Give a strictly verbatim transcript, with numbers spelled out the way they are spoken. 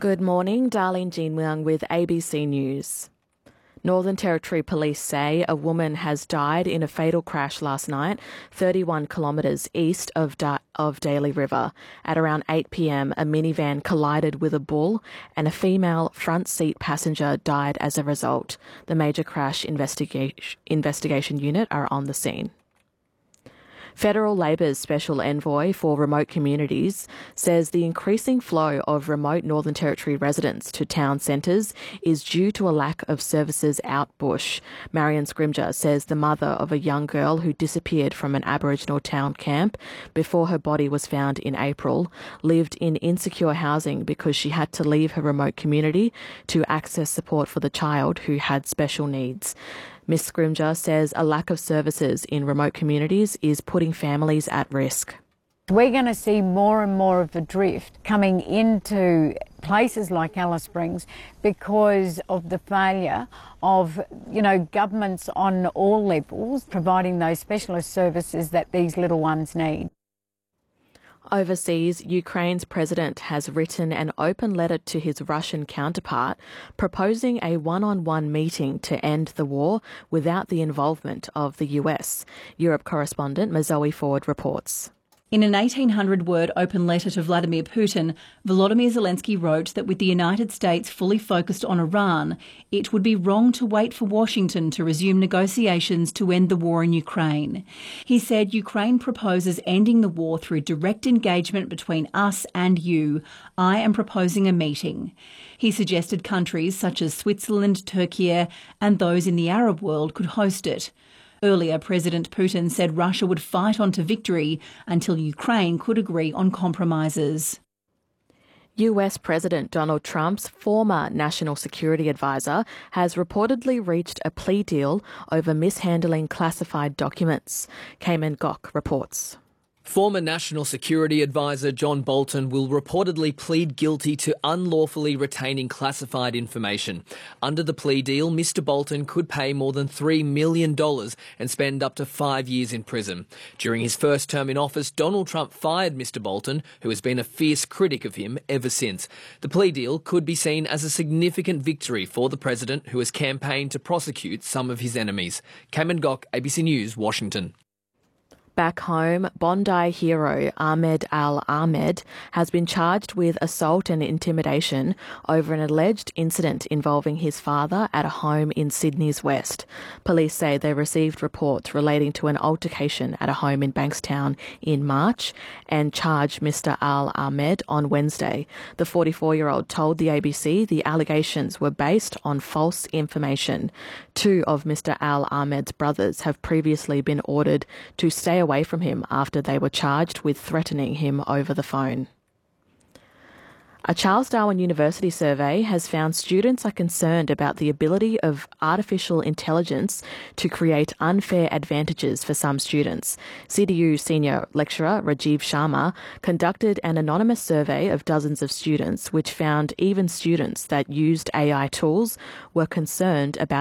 Good morning, Darlene Jean Leung with A B C News. Northern Territory Police say a woman has died in a fatal crash last night, thirty-one kilometres east of, da- of Daly River. At around eight p m, a minivan collided with a bull and a female front seat passenger died as a result. The Major Crash Investiga- Investigation Unit are on the scene. Federal Labor's Special Envoy for Remote Communities says the increasing flow of remote Northern Territory residents to town centres is due to a lack of services out bush. Marion Scrimger says the mother of a young girl who disappeared from an Aboriginal town camp before her body was found in April lived in insecure housing because she had to leave her remote community to access support for the child who had special needs. Miz Scrimger says a lack of services in remote communities is putting families at risk. We're going to see more and more of a drift coming into places like Alice Springs because of the failure of, you know, governments on all levels providing those specialist services that these little ones need. Overseas, Ukraine's president has written an open letter to his Russian counterpart proposing a one-on-one meeting to end the war without the involvement of the U S. Europe correspondent Mazoe Ford reports. In an eighteen hundred word open letter to Vladimir Putin, Volodymyr Zelensky wrote that with the United States fully focused on Iran, it would be wrong to wait for Washington to resume negotiations to end the war in Ukraine. He said Ukraine proposes ending the war through direct engagement between us and you. I am proposing a meeting. He suggested countries such as Switzerland, Turkey, and those in the Arab world could host it. Earlier, President Putin said Russia would fight on to victory until Ukraine could agree on compromises. U S President Donald Trump's former national security advisor has reportedly reached a plea deal over mishandling classified documents. Cayman Gok reports. Former National Security Advisor John Bolton will reportedly plead guilty to unlawfully retaining classified information. Under the plea deal, Mister Bolton could pay more than three million dollars and spend up to five years in prison. During his first term in office, Donald Trump fired Mister Bolton, who has been a fierce critic of him ever since. The plea deal could be seen as a significant victory for the president, who has campaigned to prosecute some of his enemies. Cayman Gok, A B C News, Washington. Back home, Bondi hero Ahmed Al-Ahmed has been charged with assault and intimidation over an alleged incident involving his father at a home in Sydney's West. Police say they received reports relating to an altercation at a home in Bankstown in March and charged Mister Al-Ahmed on Wednesday. The forty-four-year-old told the A B C the allegations were based on false information. Two of Mister Al-Ahmed's brothers have previously been ordered to stay away from him after they were charged with threatening him over the phone. A Charles Darwin University survey has found students are concerned about the ability of artificial intelligence to create unfair advantages for some students. C D U senior lecturer Rajiv Sharma conducted an anonymous survey of dozens of students, which found even students that used A I tools were concerned about